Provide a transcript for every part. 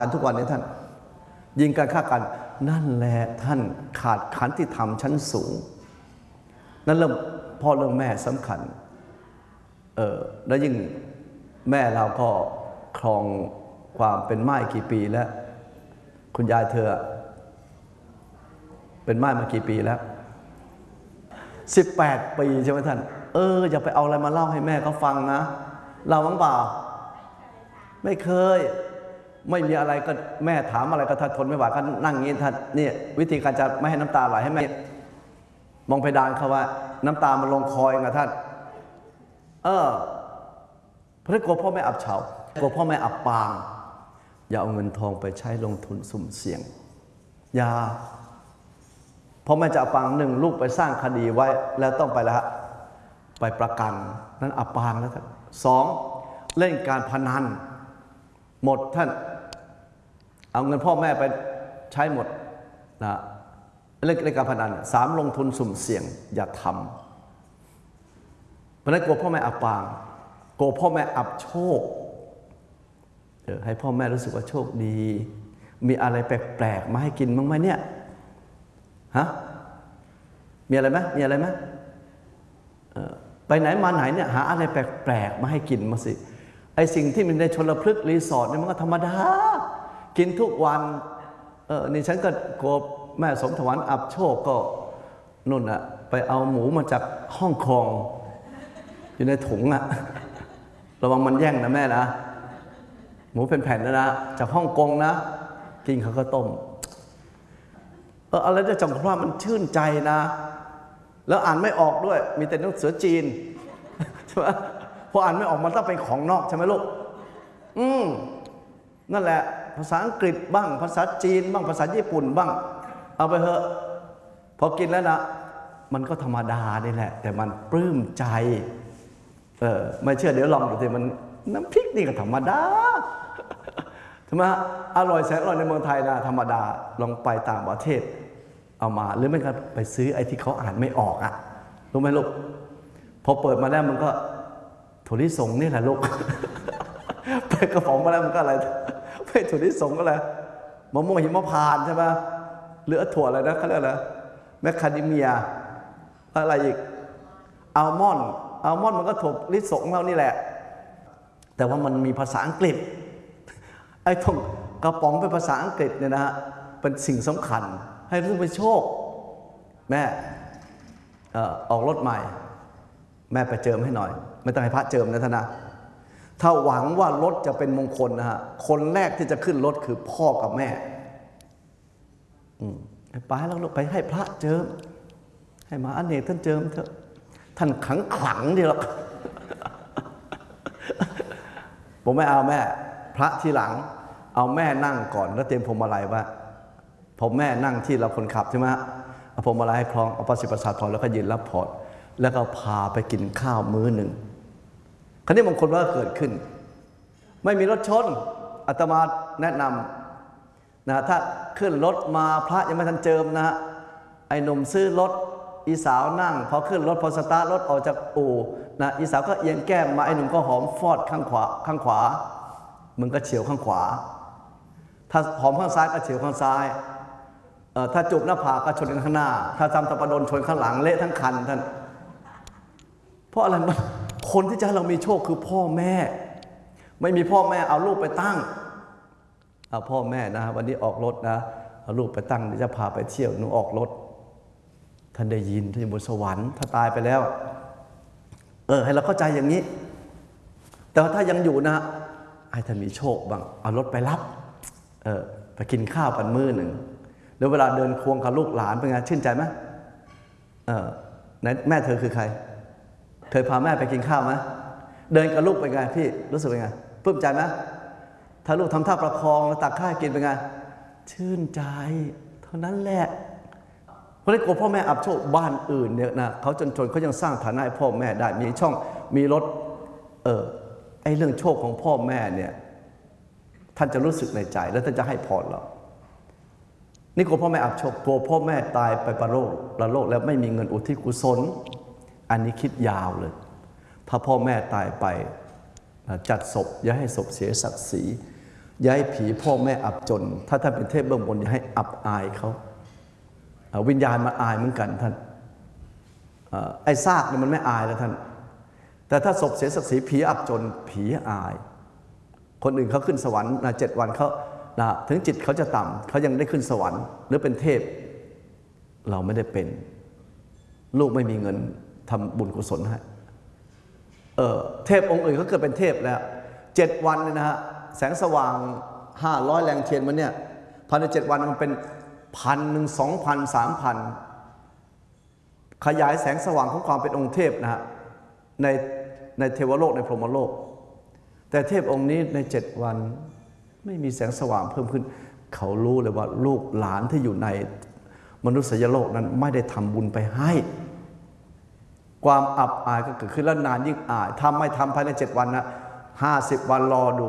กันทุกวันนี้ท่านยิงกันฆ่ากันนั่นแหละท่านขาดขันติธรรมชั้นสูงนั่นเรื่องพ่อเรื่องแม่สำคัญแล้วยิ่งแม่เราก็ครองความเป็นม่ายกี่ปีแล้วคุณยายเธอเป็นม่ายมากี่ปีแล้ว18 ปีใช่ไหมท่านอย่าไปเอาอะไรมาเล่าให้แม่เขาฟังนะเราบ้างเปล่าไม่เคยไม่มีอะไรก็แม่ถามอะไรก็ถ้าทนไม่ไหวก็นั่งงี้ท่านนี่วิธีการจะไม่ให้น้ำตาไหลให้แม่มองเพดานเขาว่าน้ำตามันลงคอยนะท่านเพราะกลัวพ่อแม่อับเฉากลัวพ่อแม่อับปางอย่าเอาเงินทองไปใช้ลงทุนสุ่มเสี่ยงอย่าพ่อแม่จะอับปางหนึ่งลูกไปสร้างคดีไว้แล้วต้องไปแล้วไปประกันนั้นอับปางแล้วท่านสองเล่นการพนันหมดท่านเอาเงินพ่อแม่ไปใช้หมดนะเล่นการพนันสามลงทุนสุ่มเสี่ยงอย่าทำเพราะนั้นกลัวพ่อแม่อับปางกลัวพ่อแม่อับโชคให้พ่อแม่รู้สึกว่าโชคดีมีอะไรแปลกๆมาให้กินบ้างไหมเนี่ยฮะมีอะไรไหมมีอะไรไหมไปไหนมาไหนเนี่ยหาอะไรแปลกๆมาให้กินมาสิไอสิ่งที่มันในชลพฤกษ์รีสอร์ทเนี่ยมันก็ธรรมดากินทุกวันนี่ฉันก็กลัวแม่สมถวันอับโชคก็นุ่นอะไปเอาหมูมาจากฮ่องกงอยู่ในถุงอะระวังมันแย่งนะแม่นะหมูเป็นแผ่นนะจากฮ่องกงนะกินเขาก็ต้มอะไรได้จังหวะมันชื่นใจนะแล้วอ่านไม่ออกด้วยมีแต่หนังสือจีนใช่ไหมพออ่านไม่ออกมันต้องเป็นของนอกใช่ไหมลูกนั่นแหละภาษาอังกฤษบ้างภาษาจีนบ้างภาษาญี่ปุ่นบ้างเอาไปเถอะพอกินแล้วนะมันก็ธรรมดานี่แหละแต่มันปลื้มใจไม่เชื่อเดี๋ยวลองดูสิมันน้ำพริกนี่ก็ธรรมดาใช่ไหมอร่อยแสนอร่อยในเมืองไทยนะธรรมดาลองไปต่างประเทศเอามาหรือไม่ก็ไปซื้อไอ้ที่เขาอ่านไม่ออกรู้ไหมลูกพอเปิดมาแล้วมันก็ถั่วลิสงนี่แหละลูกไปกระป๋องมาแล้วมันก็อะไรไปถั่วลิสงก็อะไรมะม่วงหิมพานต์ใช่ไหมหรือถั่วอะไรนะเขาเรียกอะไรแมคคาเดเมียอะไรอีกอัลมอนด์มันก็ถั่วลิสงเรานี่แหละแต่ว่ามันมีภาษาอังกฤษไอ้ถุงกระป๋องเป็นภาษาอังกฤษเนี่ยนะฮะเป็นสิ่งสำคัญให้รู้เป็นโชคแม่ออกรถใหม่แม่ไปเจิมให้หน่อยไม่ต้องให้พระเจิมนะท่านนะถ้าหวังว่ารถจะเป็นมงคลนะฮะคนแรกที่จะขึ้นรถคือพ่อกับแม่ไปแล้วลูกไปให้พระเจิมให้มาอเนกท่านเจิมเถอะท่านขลังดีหรอกผมไม่เอาแม่พระทีหลังเอาแม่นั่งก่อนแล้วเตรียมพวงมาลัยไว้ผมแม่นั่งที่เราคนขับใช่ไหมเอาพวงมาลัยให้คล้องเอาประสิทธิ์ประสาทพรแล้วก็ยืนรับพรแล้วก็พาไปกินข้าวมื้อหนึ่งคราวนี้มงคลว่าเกิดขึ้นไม่มีรถชนอาตมาแนะนำนะถ้าขึ้นรถมาพระยังไม่ทันเจิมนะไอ้หนุ่มซื้อรถอีสาวนั่งพอขึ้นรถพอสตาร์ทรถออกจากอู่นะอีสาวก็เอียงแก้มมาไอ้หนุ่มก็หอมฟอดข้างขวามึงก็เฉียวข้างขวาถ้าหอมข้างซ้ายก็เฉียวข้างซ้ายถ้าจูบหน้าผากก็ชนกันข้างหน้าถ้าทำตะปะดนชนข้างหลังเละทั้งคันท่านเพราะอะไรมันคนที่จะให้เรามีโชคคือพ่อแม่ไม่มีพ่อแม่เอาลูกไปตั้งเอาพ่อแม่นะวันนี้ออกรถนะเอาลูกไปตั้งเดี๋ยวจะพาไปเที่ยวหนูออกรถท่านได้ยินท่านอยู่บนสวรรค์ถ้าตายไปแล้วให้เราเข้าใจอย่างนี้แต่ถ้ายังอยู่นะให้ท่านมีโชคบ้างเอารถไปรับไปกินข้าวกันมื้อหนึ่งแล้วเวลาเดินควงกับลูกหลานเป็นไงชื่นใจไหมไหนแม่เธอคือใครเคยพาแม่ไปกินข้าวไหมเดินกับลูกเป็นไงพี่รู้สึกเป็นไงปลื้มใจไหมถ้าลูกทำท่าประคองแล้วตักข้าวกินเป็นไงชื่นใจเท่านั้นแหละเพราะฉะนั้นกลัวพ่อแม่อับโชคบ้านอื่นเนี่ยนะเขาจนเขายังสร้างฐานะให้พ่อแม่ได้มีช่องมีรถไอ้เรื่องโชคของพ่อแม่เนี่ยท่านจะรู้สึกในใจแล้วท่านจะให้พรเรานี่กลัวพ่อแม่อับโชคกลัวพ่อแม่ตายไปประโลกแล้วไม่มีเงินอุทิศกุศลอันนี้คิดยาวเลยถ้าพ่อแม่ตายไปจัดศพอย่าให้ศพเสียศักดิ์ศรีอย่าให้ผีพ่อแม่อับจนถ้าท่านเป็นเทพเบื้องบนอย่าให้อับอายเขาวิญญาณมาอายเหมือนกันท่านไอ้ซากเนี่ยมันไม่อายแล้วท่านแต่ถ้าศพเสียศักดิ์ศรีผีอับจนผีอายคนอื่นเขาขึ้นสวรรค์7 วันเขาถึงจิตเขาจะต่ำเขายังได้ขึ้นสวรรค์หรือเป็นเทพเราไม่ได้เป็นลูกไม่มีเงินทำบุญกุศลให้เทพองค์อื่นเขาเกิดเป็นเทพแล้ว7 วันเนี่ยนะฮะแสงสว่าง500 แรงเทียนมันเนี่ยภายใน7 วันมันเป็น1,000 2,000 3,000ขยายแสงสว่างของความเป็นองค์เทพนะฮะในเทวโลกในพรหมโลกแต่เทพองค์นี้ใน7 วันไม่มีแสงสว่างเพิ่มขึ้นเขารู้เลยว่าลูกหลานที่อยู่ในมนุษยโลกนั้นไม่ได้ทำบุญไปให้ความอับอายก็เกิดขึ้นแล้วนานยิ่งอายทำไม่ทำภายใน7 วันนะ50 วันรอดู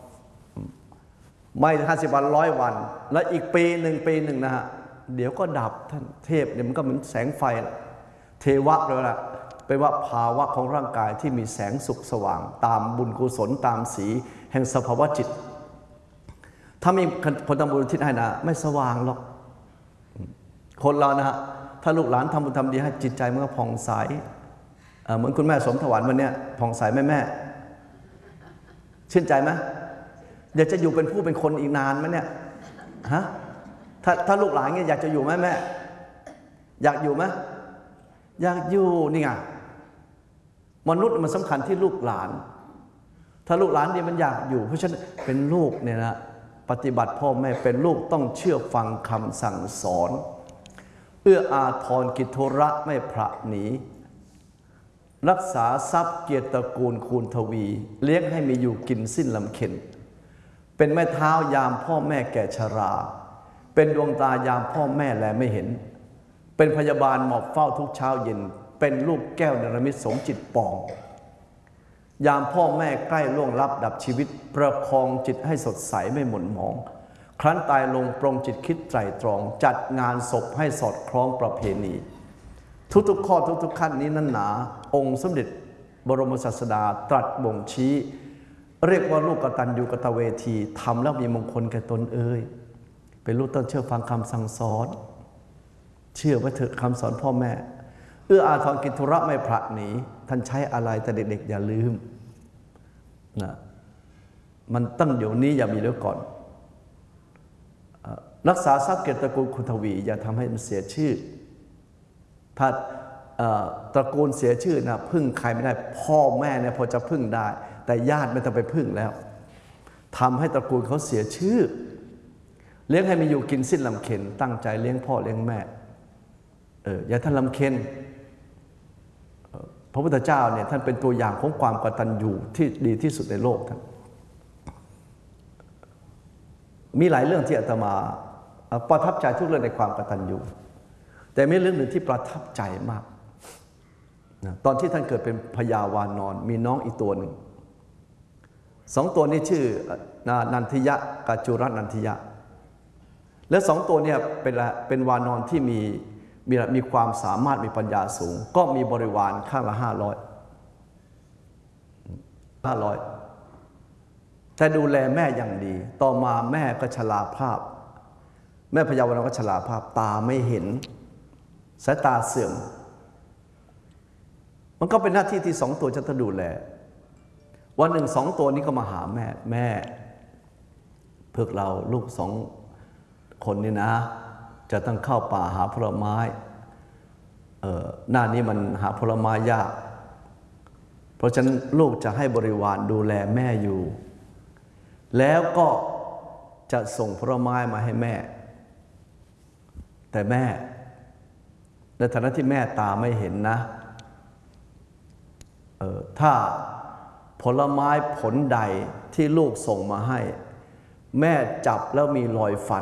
ไม่50 วัน100 วันแล้วอีกปีหนึ่งนะฮะเดี๋ยวก็ดับท่านเทพเนี่ยมันก็เหมือนแสงไฟละเทวะเลยล่ะเป็นว่าภาวะของร่างกายที่มีแสงสุขสว่างตามบุญกุศลตามสีแห่งสภาวะจิตถ้ามีคนทำบุญทิศให้นะไม่สว่างหรอกคนเรานะฮะถ้าลูกหลานทำบุญทำดีให้จิตใจมันก็ผ่องใสเหมือนคุณแม่สมถวันวันนี้ผ่องใสแม่ชื่นใจไหมอยากจะอยู่เป็นผู้เป็นคนอีกนานไหมเนี่ยฮะถ้าลูกหลานเนี่ยอยากจะอยู่ไหมแม่อยากอยู่ไหมอยากอยู่นี่ไงมนุษย์มันสำคัญที่ลูกหลานถ้าลูกหลานดีมันอยากอยู่เพราะฉะนั้นเป็นลูกเนี่ยนะปฏิบัติพ่อแม่เป็นลูกต้องเชื่อฟังคำสั่งสอนเอื้ออาทรกิจธุระไม่พระหนีรักษาทรัพย์เกียรติตระกูลคูณทวีเลี้ยงให้มีอยู่กินสิ้นลำเค็ญเป็นแม่เท้ายามพ่อแม่แก่ชราเป็นดวงตายามพ่อแม่แลไม่เห็นเป็นพยาบาลหมอบเฝ้าทุกเช้าเย็นเป็นลูกแก้วเนรมิตสมจิตปองยามพ่อแม่ใกล้ล่วงลับดับชีวิตประคองจิตให้สดใสไม่หม่นหมองครั้นตายลงปรงจิตคิดไตร่ตรองจัดงานศพให้สอดคล้องประเพณีทุกๆข้อทุกๆขั้นนี้นั้นหนาองค์สมเด็จบรมศาสดาตรัสบ่งชี้เรียกว่าลูกกตัญญูกตเวทีทำแล้วมีมงคลแก่ตนเป็นลูกต้องเชื่อฟังคำสั่งสอนเชื่อว่าเถอะคำสอนพ่อแม่เอื้ออาทรกิจธุระไม่พระหนีท่านใช้อะไรแต่เด็กๆอย่าลืมนะมันตั้งเดี๋ยวนี้อย่ามีเดี๋ยวก่อนรักษาทรัพย์เกียรติตระกูลคุณทวีอย่าทำให้มันเสียชื่อถ้าตระกูลเสียชื่อนะพึ่งใครไม่ได้พ่อแม่เนี่ยพอจะพึ่งได้แต่ญาติไม่ต้องไปพึ่งแล้วทำให้ตระกูลเขาเสียชื่อเลี้ยงให้มีอยู่กินสิ้นลำเค็ญตั้งใจเลี้ยงพ่อเลี้ยงแม่อย่าท่านลำเค็ญพระพุทธเจ้าเนี่ยท่านเป็นตัวอย่างของความกตัญญูที่ดีที่สุดในโลกท่านมีหลายเรื่องที่อาตมาประทับใจทุกเรื่องในความกตัญญูแต่มีเรื่องหนึ่งที่ประทับใจมากตอนที่ท่านเกิดเป็นพญาวานอนมีน้องอีกตัวหนึ่ง2 ตัวนี้ชื่อนันทิยะกับจุรนันทิยะและ2 ตัวเนี่ยเป็นวานอนที่มีความสามารถมีปัญญาสูงก็มีบริวารข้างละ500แต่ดูแลแม่อย่างดีต่อมาแม่ก็ชราภาพแม่พญาวานอนก็ชราภาพตาไม่เห็นสายตาเสื่อมมันก็เป็นหน้าที่ที่2 ตัวจะต้องดูแลวันหนึ่ง2 ตัวนี้ก็มาหาแม่พวกเราลูก2 คนนี่นะจะต้องเข้าป่าหาผลไม้หน้านี้มันหาผลไม้ยากเพราะฉะนั้นลูกจะให้บริวารดูแลแม่อยู่แล้วก็จะส่งผลไม้มาให้แม่แต่แม่ในฐานะที่แม่ตาไม่เห็นนะถ้าผลไม้ผลใดที่ลูกส่งมาให้แม่จับแล้วมีรอยฟัน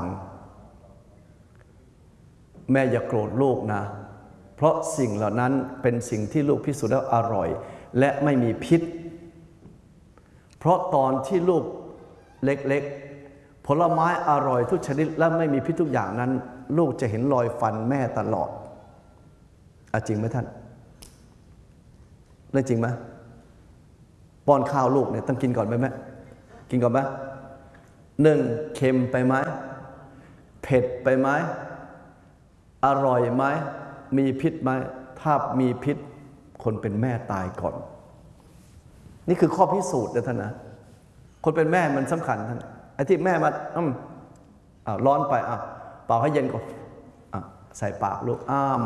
แม่อย่าโกรธลูกนะเพราะสิ่งเหล่านั้นเป็นสิ่งที่ลูกพิสูจน์แล้วอร่อยและไม่มีพิษเพราะตอนที่ลูกเล็กๆผลไม้อร่อยทุกชนิดและไม่มีพิษทุกอย่างนั้นลูกจะเห็นรอยฟันแม่ตลอดจริงไหมท่านเรื่องจริงไหมป้อนข้าวลูกเนี่ยต้องกินก่อนไหมแม่กินก่อนไหม 1. เค็มไปไหมเผ็ดไปไหมอร่อยไหมมีพิษไหมถ้ามีพิษคนเป็นแม่ตายก่อนนี่คือข้อพิสูจน์นะท่านนะคนเป็นแม่มันสำคัญท่านไอ้ที่แม่มาร้อนไปเป่าให้เย็นก่อนใส่ปากลูก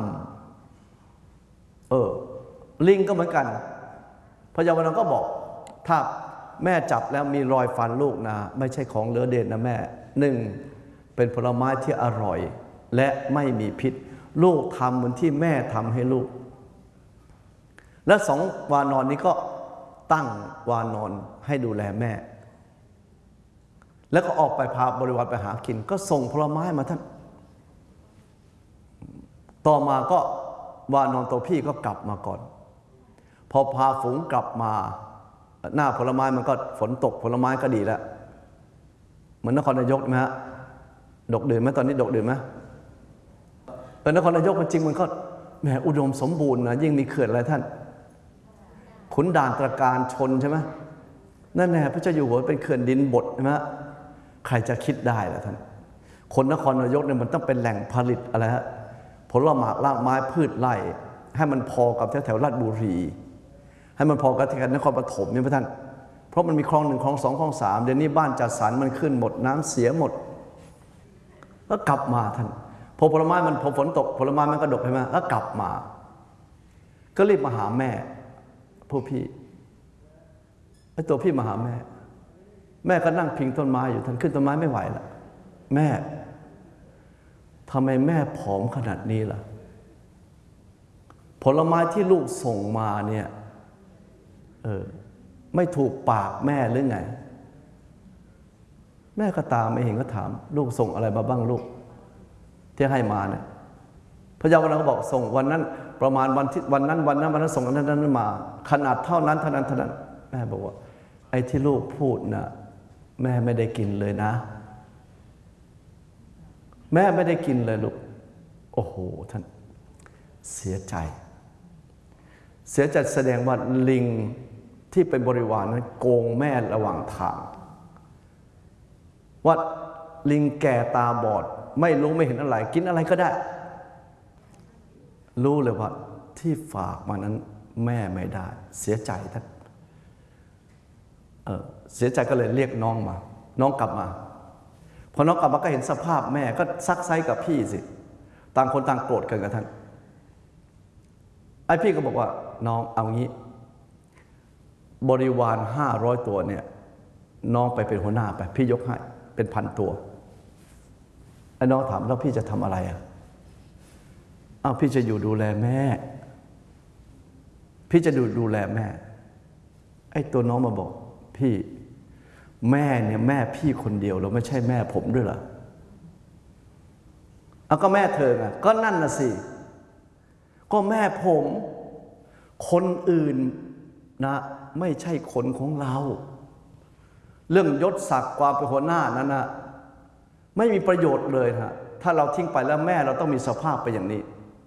ลิงก็เหมือนกันพระเยาวราก็บอกถ้าแม่จับแล้วมีรอยฟันลูกนะไม่ใช่ของเหลือเด่นนะแม่1. เป็นผลไม้ที่อร่อยและไม่มีพิษลูกทำเหมือนที่แม่ทำให้ลูกและ2 วานอนนี้ก็ตั้งวานอนให้ดูแลแม่แล้วก็ออกไปพาบริวารไปหากินก็ส่งผลไม้มาท่านต่อมาก็วานอนตัวพี่ก็กลับมาก่อนพอพาฝูงกลับมาหน้าผลไม้มันก็ฝนตกผลไม้ก็ดีแล้วเหมือนนครนายกไหมฮะดกดื่นไหมตอนนี้ดกดื่นไหมนครนายกมันจริงมันก็แหมอุดมสมบูรณ์นะยิ่งมีเขื่อนอะไรท่านขุนด่านตระการชนใช่ไหมนั่นแหละพระเจ้าอยู่หัวเป็นเขื่อนดินบดใช่ไหมใครจะคิดได้ล่ะท่านคนนครนายกเนี่ยมันต้องเป็นแหล่งผลิตอะไรฮะผลไม้รากไม้พืชไร่ให้มันพอกับแถวราชบุรีให้มันพอกับที่นครปฐมเนี่ยพระท่านเพราะมันมีคลอง1คลอง2คลอง3เดี๋ยวนี้บ้านจัดสรรมันขึ้นหมดน้ำเสียหมดแล้วกลับมาท่านพอผลไม้มันพอฝนตกผลไม้มันก็ดกใช่ไหมแล้วกลับมาก็รีบมาหาแม่ผู้พี่ไอ้ตัวพี่มาหาแม่ก็นั่งพิงต้นไม้อยู่ท่านขึ้นต้นไม้ไม่ไหวละแม่ทำไมแม่ผอมขนาดนี้ล่ะผลไม้ที่ลูกส่งมาเนี่ยไม่ถูกปากแม่หรือไงแม่ก็ตามไม่เห็นก็ถามลูกส่งอะไรมาบ้างลูกที่ให้มาเนี่ยพระเยาวราก็บอกส่งวันนั้นประมาณวันนั้นส่งอันนั้นมาขนาดเท่านั้นแม่บอกว่าไอ้ที่ลูกพูดนะแม่ไม่ได้กินเลยนะแม่ไม่ได้กินเลยลูกโอ้โหท่านเสียใจแสดงว่าลิงที่เป็นบริวารนั้นโกงแม่ระหว่างทางว่าลิงแก่ตาบอดไม่รู้ไม่เห็นอะไรกินอะไรก็ได้รู้เลยว่าที่ฝากมานั้นแม่ไม่ได้เสียใจท่านเสียใจก็เลยเรียกน้องมาน้องกลับมาพอน้องกลับมาก็เห็นสภาพแม่ก็ซักไซกับพี่สิต่างคนต่างโกรธกันกับท่านไอ้พี่ก็บอกว่าน้องเอางี้บริวาร500 ตัวเนี่ยน้องไปเป็นหัวหน้าไปพี่ยกให้เป็น1,000 ตัวไอ้น้องถามแล้วพี่จะทำอะไรพี่จะอยู่ดูแลแม่พี่จะดูแลแม่ไอ้ตัวน้องมาบอกพี่แม่เนี่ยแม่พี่คนเดียวเราไม่ใช่แม่ผมด้วยเหรอก็แม่เธอไงก็นั่นน่ะสิก็แม่ผมคนอื่นนะไม่ใช่คนของเราเรื่องยศศักดิ์ความเป็นหัวหน้านั้นนะไม่มีประโยชน์เลยนะถ้าเราทิ้งไปแล้วแม่เราต้องมีสภาพไปอย่างนี้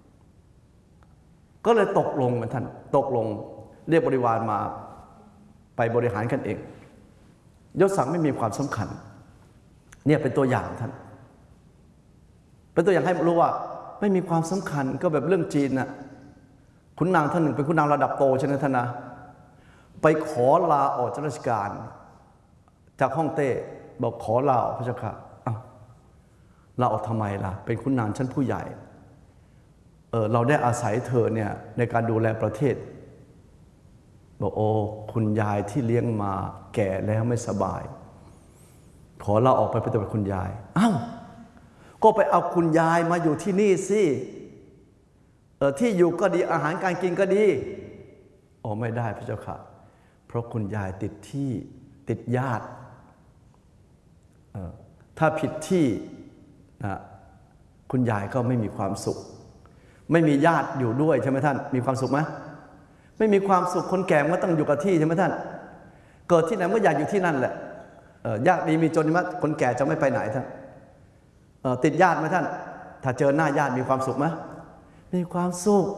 ก็เลยตกลงกันท่านตกลงเรียกบริวารมาไปบริหารกันเองยศศักดิ์ไม่มีความสำคัญเนี่ยเป็นตัวอย่างท่านเป็นตัวอย่างให้รู้ว่าไม่มีความสำคัญก็แบบเรื่องจีนน่ะขุนนางท่านหนึ่งเป็นขุนนางระดับโตใช่ไหมท่านนะไปขอลาออกจากราชการจากฮ่องเต้บอกขอลาออกพระเจ้าค่ะลาออกทำไมล่ะเป็นขุนนางชั้นผู้ใหญ่เราได้อาศัยเธอเนี่ยในการดูแลประเทศบอกโอ้คุณยายที่เลี้ยงมาแก่แล้วไม่สบายขอลาออกไปเป็นคุณยายก็ไปเอาคุณยายมาอยู่ที่นี่สิที่อยู่ก็ดีอาหารการกินก็ดีไม่ได้พระเจ้าค่ะเพราะคุณยายติดที่ติดญาติถ้าผิดที่นะคุณยายก็ไม่มีความสุขไม่มีญาติอยู่ด้วยใช่ไหมท่านมีความสุขไหมไม่มีความสุขคนแก่ก็ต้องอยู่กับที่ใช่ไหมท่านเกิดที่ไหนก็อยากอยู่ที่นั่นแหละยากดีมีจนมั้ยคนแก่จะไม่ไปไหนท่านติดญาติไหมท่านถ้าเจอหน้าญาติมีความสุขไหมมีความสุข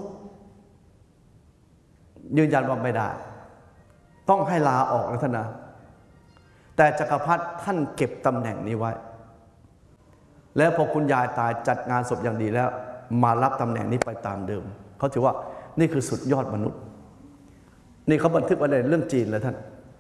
ยืนยันว่าไม่ได้ต้องให้ลาออกนะท่านนะแต่จักรพรรดิท่านเก็บตำแหน่งนี้ไว้แล้วพอคุณยายตายจัดงานศพอย่างดีแล้วมารับตำแหน่งนี้ไปตามเดิมเขาถือว่านี่คือสุดยอดมนุษย์นี่เขาบันทึกไว้ในเรื่องจีนเลยท่าน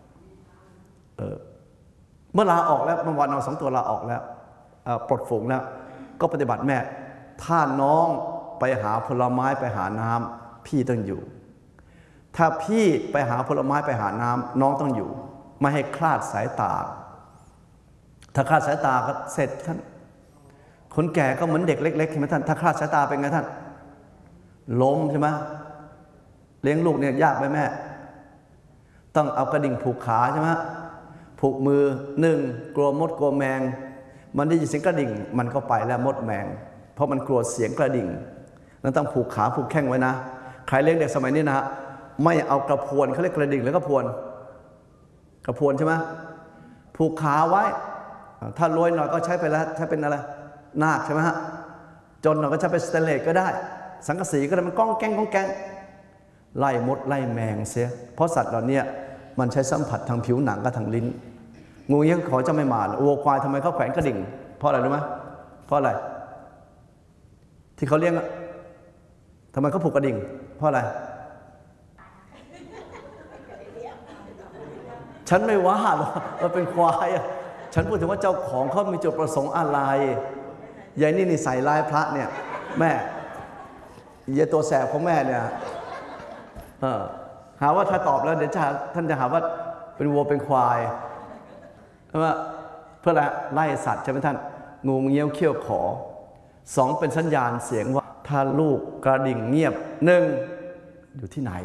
เมื่อลาออกแล้วเมื่อวานเอา2 ตัวลาออกแล้วปลดฝูงแล้วก็ปฏิบัติแม่ถ้าน้องไปหาผลไม้ไปหาน้ำพี่ต้องอยู่ถ้าพี่ไปหาผลไม้ไปหาน้ำน้องต้องอยู่ไม่ให้คลาดสายตาถ้าคลาดสายตาก็เสร็จท่านคนแก่ก็เหมือนเด็กเล็กๆใช่ไหมท่านถ้าคลาดสายตาเป็นไงท่านล้มใช่ไหมเลี้ยงลูกเนี่ยยากไหมแม่ต้องเอากระดิ่งผูกขาใช่ไหมผูกมือ1กลัวมดกลัวแมงมันได้ยินเสียงกระดิ่งมันก็ไปแล้วมดแมงเพราะมันกลัวเสียงกระดิ่งนั้นต้องผูกขาผูกแข้งไว้นะใครเลี้ยงเด็กสมัยนี้นะไม่เอากระพวนเขาเรียกกระดิ่งแล้วก็พวนกระพวนใช่ไหมผูกขาไว้ถ้ารวยหน่อยก็ใช้ไปแล้วใช้เป็นอะไรนาคใช่ไหมฮะจนหน่อยก็ใช้เป็นสเตนเลสก็ได้สังกะสีก็ได้มันก้องแกงไล่มดไล่แมงเสียเพราะสัตว์เหล่านี้มันใช้สัมผัสทางผิวหนังกับทางลิ้นงูเงี้ยขอจะไม่มาวัวควายทำไมเขาแขวนกระดิ่งเพราะอะไรรู้ไหมเพราะอะไรที่เขาเลี้ยงทำไมเขาผูกกระดิ่งเพราะอะไรฉันไม่ว่าหรอกว่าเป็นควายฉันพูดถึงว่าเจ้าของเขามีจุดประสงค์อะไรยายนี่ใส่ลายพระเนี่ยแม่ยายตัวแสบของแม่เนี่ยหาว่าถ้าตอบแล้วเดี๋ยวท่านจะหาว่าเป็นวัวเป็นควายเพราะว่าเพื่อไล่สัตว์ใช่ไหมท่านงูเงี้ยวเขี้ยวขอ2เป็นสัญญาณเสียงว่าถ้าลูกกระดิ่งเงียบ1อยู่ที่ไหน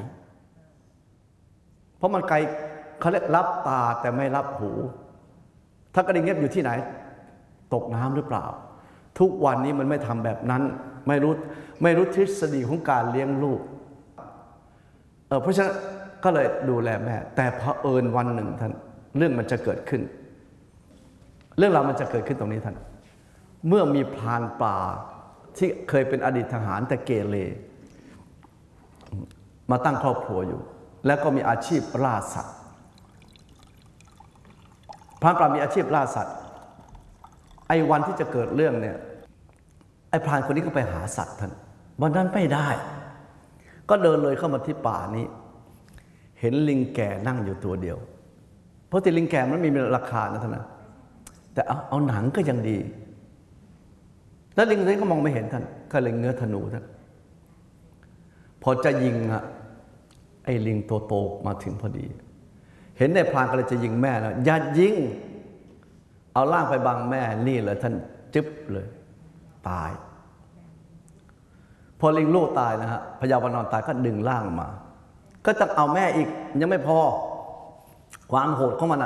เพราะมันไกลเขาเรียกรับตาแต่ไม่รับหูถ้ากระดิ่งเงียบอยู่ที่ไหนตกน้ำหรือเปล่าทุกวันนี้มันไม่ทำแบบนั้นไม่รู้ทฤษฎีของการเลี้ยงลูกเพราะฉะนั้นก็เลยดูแลแม่แต่เผอิญวันหนึ่งท่านเรื่องมันจะเกิดขึ้นเรื่องราวมันจะเกิดขึ้นตรงนี้ท่านเมื่อมีพรานป่าที่เคยเป็นอดีตทหารแต่เกเรมาตั้งครอบครัวอยู่แล้วก็มีอาชีพล่าสัตว์พรานป่ามีอาชีพล่าสัตว์ไอ้วันที่จะเกิดเรื่องเนี่ยไอ้พรานคนนี้ก็ไปหาสัตว์ท่านวันนั้นไม่ได้ก็เดินเลยเข้ามาที่ป่านี้เห็นลิงแก่นั่งอยู่ตัวเดียวเพราะที่ลิงแก่มันมีราคานะท่านนะแต่เอาหนังก็ยังดีแล้วลิงนี้ก็มองไม่เห็นท่านก็เลยเงื้อธนูท่านพอจะยิงไอ้ลิงตัวโตมาถึงพอดีเห็นในพรานก็เลยจะยิงแม่แล้วอย่ายิงเอาล่างไปบังแม่นี่เลยท่านจึ๊บเลยตายพอลิงลูกตายนะฮะพญาวานอนตายก็ดึงล่างมาก็จะเอาแม่อีกยังไม่พอความโหดของมัน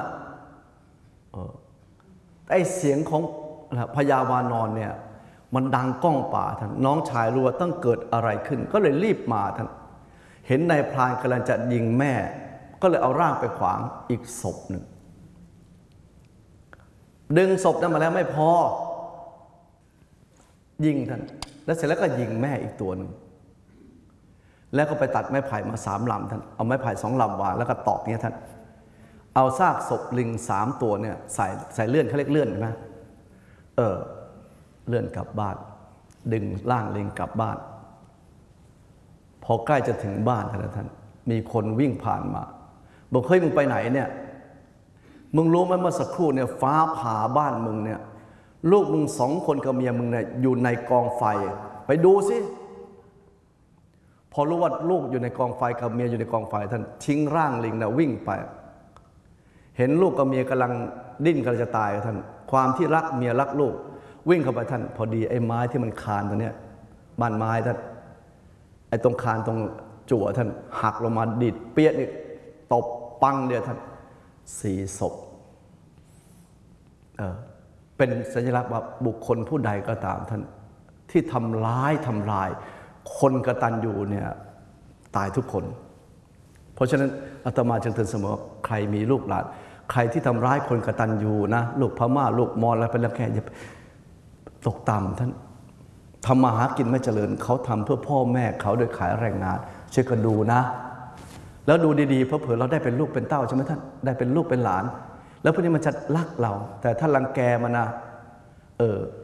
ไอ้เสียงของพญาวานอนเนี่ยมันดังก้องป่าท่านน้องชายรู้ว่าต้องเกิดอะไรขึ้นก็เลยรีบมาท่านเห็นนายพรานกำลังจะยิงแม่ก็เลยเอาร่างไปขวางอีกศพหนึ่งดึงศพนั้นมาแล้วไม่พอยิงท่านแล้วเสร็จแล้วก็ยิงแม่อีกตัวหนึ่งแล้วก็ไปตัดไม้ไผ่มา3 ลำท่านเอาไม้ไผ่2 ลำวางแล้วก็ตอกเนี่ยท่านเอาซากศพลิง3 ตัวเนี่ยใส่เลื่อนเขาเรียกเลื่อนใช่ไหมเลื่อนกลับบ้านดึงร่างลิงกลับบ้านพอใกล้จะถึงบ้านท่านมีคนวิ่งผ่านมาบอกเฮ้ยมึงไปไหนเนี่ยมึงรู้ไหมเมื่อสักครู่เนี่ยฟ้าผ่าบ้านมึงเนี่ยลูกมึง2 คนกับเมียมึงเนี่ยอยู่ในกองไฟไปดูสิพอรู้ว่าลูกอยู่ในกองไฟกับเมียอยู่ในกองไฟท่านทิ้งร่างลิงนะวิ่งไปเห็นลูกกับเมียกำลังดิ้นกำลังจะตายท่านความที่รักเมียรักลูกวิ่งเข้าไปท่านพอดีไอ้ไม้ที่มันคานตัวเนี้ยบ้านไม้ท่านไอ้ตรงคานตรงจั่วท่านหักลงมาดิดเปี้ยนี่ตบปังเดียวท่าน4 ศพเป็นสัญลักษณ์ว่าบุคคลผู้ใดก็ตามท่านที่ทำลายคนกตัญญูเนี่ยตายทุกคนเพราะฉะนั้นอาตมาจึงเตือนเสมอใครมีลูกหลานใครที่ทำร้ายคนกตัญญูนะลูกพม่าลูกมอญอะไรเป็นแล้วแค่อย่าตกต่ำท่านทำมาหากินไม่เจริญเขาทำเพื่อพ่อแม่เขาโดยขายแรงงานช่วยกันดูนะแล้วดูดีๆเพราะเผื่อเราได้เป็นลูกเป็นเต้าใช่ไหมท่านได้เป็นลูกเป็นหลานแล้วพวกนี้มันจะรักเรา แต่ถ้ารังแกมันนะ